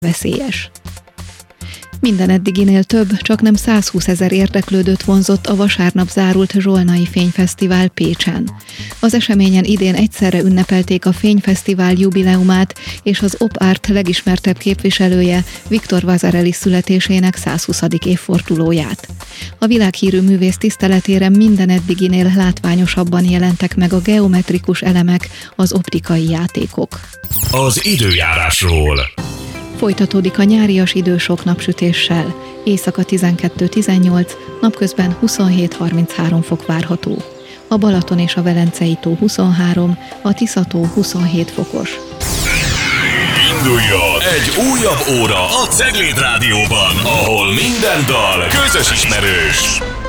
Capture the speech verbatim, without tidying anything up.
veszélyes. Minden eddiginél több, csaknem százhúszezer érdeklődőt vonzott a vasárnap zárult Zsolnai Fényfesztivál Pécsen. Az eseményen idén egyszerre ünnepelték a Fényfesztivál jubileumát és az Op Art legismertebb képviselője, Viktor Vasarely születésének százhuszadik évfordulóját. A világhírű művész tiszteletére minden eddiginél látványosabban jelentek meg a geometrikus elemek, az optikai játékok. Az időjárásról. Folytatódik a nyárias idő sok napsütéssel. Éjszaka tizenkettő tizennyolc, napközben huszonhét harminchárom fok várható. A Balaton és a Velencei tó huszonhárom, a Tisza-tó huszonhét fokos. Induljon egy újabb óra a Cegléd Rádióban, ahol minden dal közös ismerős.